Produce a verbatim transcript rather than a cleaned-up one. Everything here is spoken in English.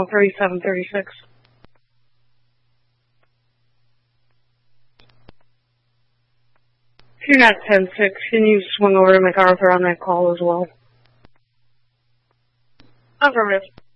channel thirty-seven thirty-six. If you're not ten six, can you swing over to MacArthur on that call as well? Affirmative.